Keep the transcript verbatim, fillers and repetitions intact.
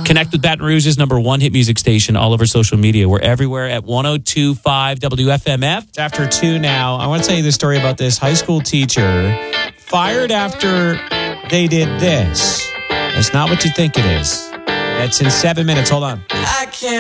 Connect with Baton Rouge's number one hit music station all over social media. We're everywhere at one oh two point five W F M F. It's after two now. I want to tell you the story about this high school teacher fired after they did this. That's not what you think it is. That's in seven minutes. Hold on. I can't